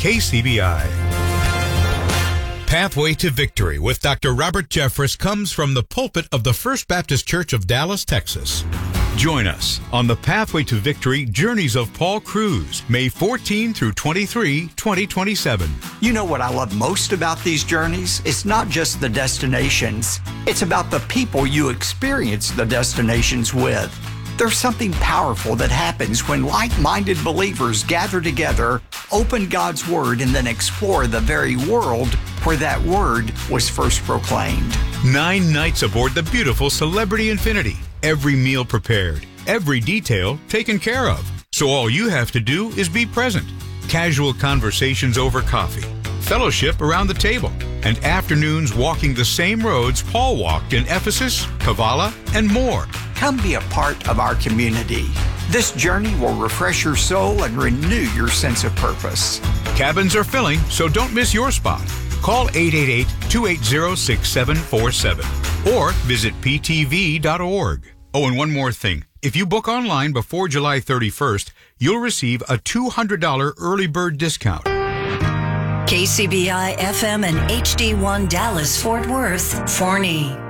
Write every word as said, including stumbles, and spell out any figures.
K C B I. Pathway to Victory with Doctor Robert Jeffress comes from the pulpit of the First Baptist Church of Dallas, Texas. Join us on the Pathway to Victory Journeys of Paul Cruise, May fourteenth through twenty-third, twenty twenty-seven. You know what I love most about these journeys? It's not just the destinations. It's about the people you experience the destinations with. There's something powerful that happens when like-minded believers gather together, open God's Word, and then explore the very world where that Word was first proclaimed. Nine nights aboard the beautiful Celebrity Infinity. Every meal prepared, every detail taken care of. So all you have to do is be present. Casual conversations over coffee, fellowship around the table, and afternoons walking the same roads Paul walked in Ephesus, Kavala, and more. Come be a part of our community. This journey will refresh your soul and renew your sense of purpose. Cabins are filling, so don't miss your spot. Call eight eight eight, two eight zero, six seven four seven or visit p t v dot org. Oh, and one more thing. If you book online before July thirty-first, you'll receive a two hundred dollars early bird discount. K C B I F M and H D one Dallas Fort Worth, Forney.